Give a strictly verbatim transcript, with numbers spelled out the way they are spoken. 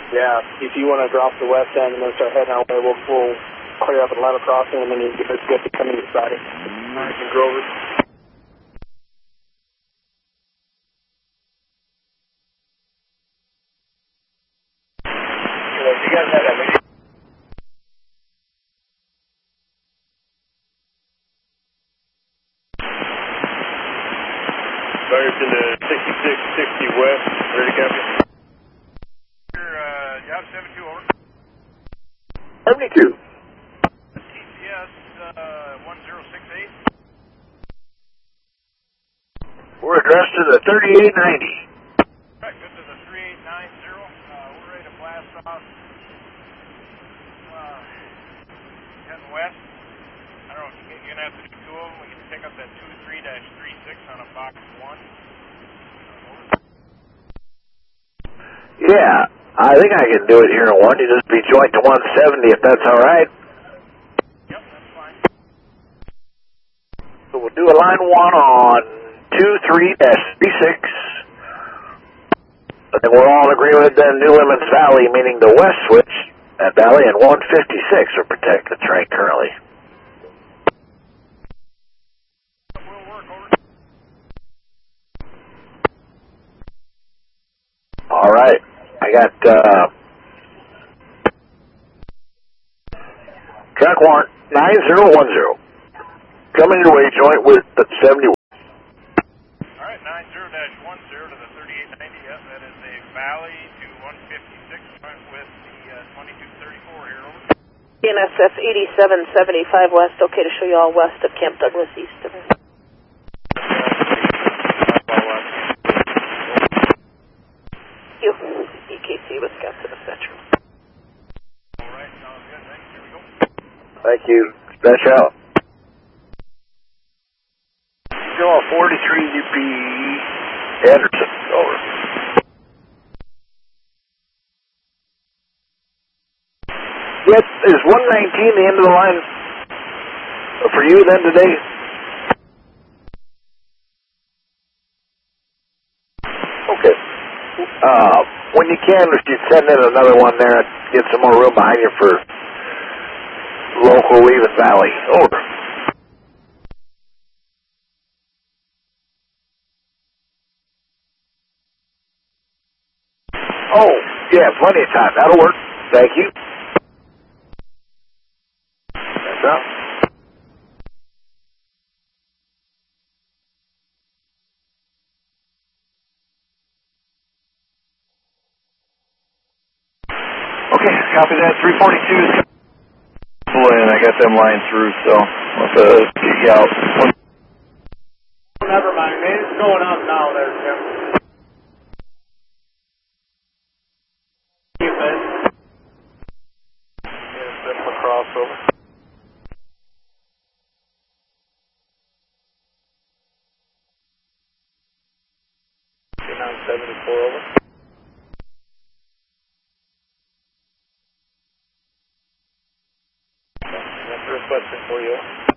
Yeah, if you want to drop the west end and then start heading our way, we'll, we'll clear up at Level Crossing and then you get good to come in beside it. All right, Grover. You guys have that video? First into sixty-six sixty west, ready to copy? Uh, job seventy-two, over. seventy-two. T C S uh, one zero six eight. We're addressed to the thirty-eight ninety. Right, good to the three eight nine zero. Uh, we're ready to blast off uh, heading west. I don't know if you can, you're going to have to do two of them. We can pick up that two three dash three six on a box one. Yeah, I think I can do it here in one. You just be joint to one seventy if that's all right. Yep, that's fine. So we'll do a line one on two three dash three six. And we're all in agreement then New Lemons Valley, meaning the west switch at Valley, and one fifty-six will protect the train currently. We'll work, over. All right. I got uh, track warrant nine zero one zero. Coming your way, joint with the seventy-one. All right, nine zero dash one zero to the thirty-eight ninety. Yes, that is a Valley to one fifty-six with the uh, twenty-two thirty-four here, over. N S F eighty-seven seventy-five west, okay to show you all west of Camp Douglas, east of it. You, E K C, Wisconsin, et cetera. All right, sounds good. Thanks. Here we go. Thank you. Special out. Still forty-three U P Anderson. Over. Yes, is one nineteen the end of the line for you then today? Okay. Uh, when you can, if you send in another one there, get some more room behind you for local Weaven Valley. Over. Oh, yeah, plenty of time. That'll work. Thank you. That's up. Okay, copy that. three forty-two is and I got them lined through, so I'll have to get you out. Never mind, man. It's going up now there, Jim. You bet. Yeah, step across over. nine seventy-four over. That's requesting for you.